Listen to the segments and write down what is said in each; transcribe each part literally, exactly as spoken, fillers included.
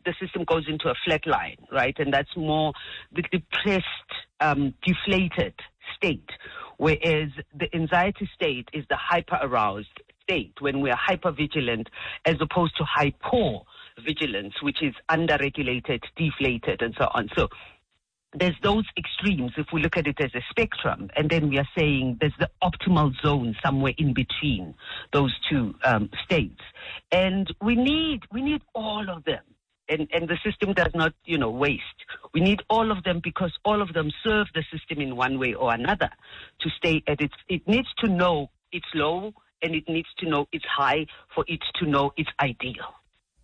the system goes into a flat line, right? And that's more the depressed, um, deflated state, whereas the anxiety state is the hyper-aroused state when we are hyper-vigilant as opposed to hypo-vigilance, which is under-regulated, deflated, and so on. So there's those extremes if we look at it as a spectrum, and then we are saying there's the optimal zone somewhere in between those two um, states. And we need we need all of them. And, and the system does not, you know, waste. We need all of them because all of them serve the system in one way or another to stay at its, it needs to know it's low and it needs to know it's high for it to know it's ideal.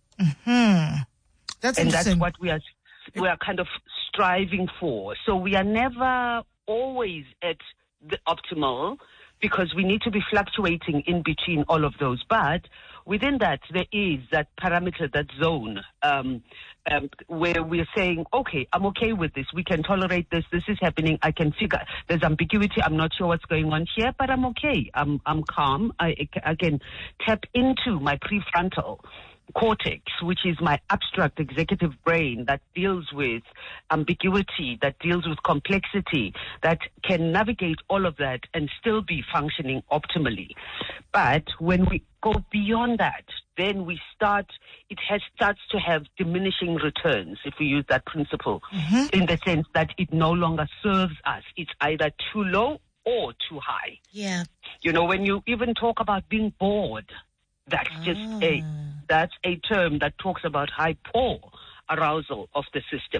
Mm-hmm. That's and interesting. that's what we are, we are kind of striving for. So we are never always at the optimal because we need to be fluctuating in between all of those. But within that, there is that parameter, that zone, um, um, where we're saying, okay, I'm okay with this. We can tolerate this. This is happening. I can figure. There's ambiguity. I'm not sure what's going on here, but I'm okay. I'm I'm calm. I, I can tap into my prefrontal cortex, which is my abstract executive brain that deals with ambiguity, that deals with complexity, that can navigate all of that and still be functioning optimally. But when we go beyond that, then we start, it has starts to have diminishing returns, if we use that principle, mm-hmm. in the sense that it no longer serves us. It's either too low or too high. Yeah. You know, when you even talk about being bored, that's ah. just a that's a term that talks about hypo arousal of the system.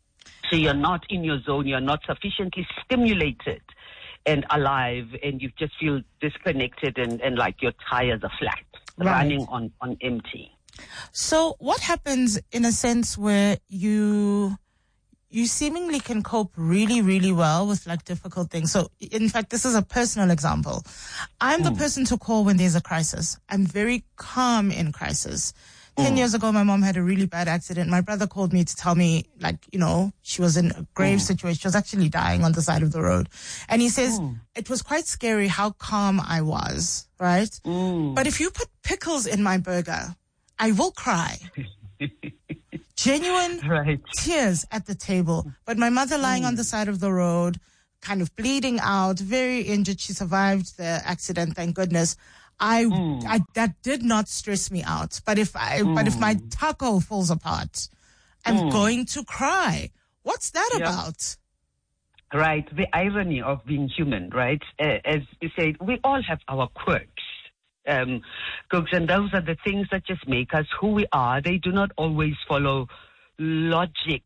So you're not in your zone, you're not sufficiently stimulated and alive, and you just feel disconnected and, and like your tires are flat, right. running on, on empty. So what happens in a sense where you you seemingly can cope really, really well with like difficult things? So in fact, this is a personal example. I'm the mm. person to call when there's a crisis. I'm very calm in crisis. Ten mm. years ago, my mom had a really bad accident. My brother called me to tell me, like, you know, she was in a grave mm. situation. She was actually dying on the side of the road. And he says, mm. it was quite scary how calm I was, right? Mm. But if you put pickles in my burger, I will cry. Genuine right. tears at the table. But my mother lying mm. on the side of the road, kind of bleeding out, very injured. She survived the accident, thank goodness. I, mm. I that did not stress me out. But if I, mm. but if my taco falls apart, I'm mm. going to cry. What's that yeah. about? Right. The irony of being human, right? Uh, as you said, we all have our quirks. Um, and those are the things that just make us who we are. They do not always follow logic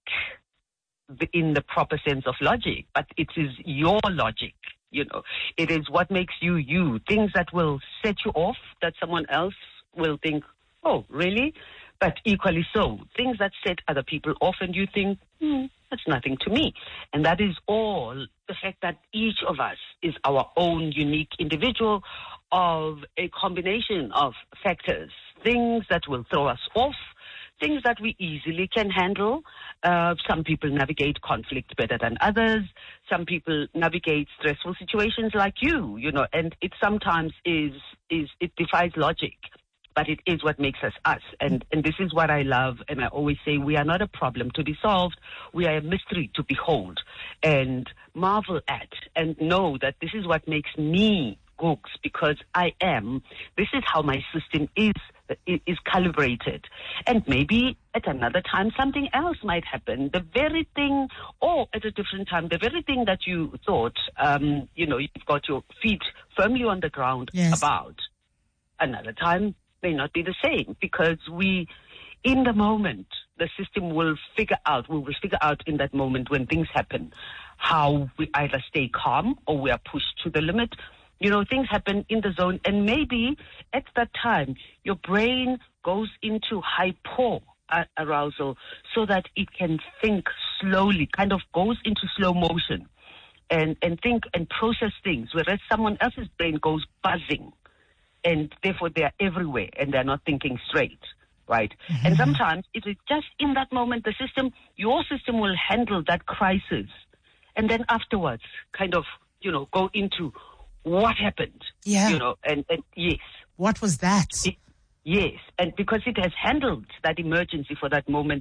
in the proper sense of logic, but it is your logic. You know, it is what makes you you. Things that will set you off that someone else will think, oh, really? But equally so, things that set other people off and you think, hmm, that's nothing to me. And that is all the fact that each of us is our own unique individual of a combination of factors, things that will throw us off, things that we easily can handle. Uh, some people navigate conflict better than others. Some people navigate stressful situations like you, you know, and it sometimes is, is it defies logic, but it is what makes us us. And, and this is what I love. And I always say we are not a problem to be solved. We are a mystery to behold and marvel at and know that this is what makes me Gooks, because I am, this is how my system is, is calibrated. And maybe at another time something else might happen. The very thing, or at a different time, the very thing that you thought, um, you know, you've got your feet firmly on the ground yes. about, another time may not be the same, because we, in the moment, the system will figure out, we will figure out in that moment when things happen, how we either stay calm or we are pushed to the limit. You know, things happen in the zone, and maybe at that time, your brain goes into hypo arousal so that it can think slowly, kind of goes into slow motion and, and think and process things, whereas someone else's brain goes buzzing, and therefore they're everywhere and they're not thinking straight, right? Mm-hmm. And sometimes it is just in that moment, the system, your system will handle that crisis, and then afterwards kind of, you know, go into what happened? Yeah. You know, and, and yes. What was that? It, yes. And because it has handled that emergency for that moment,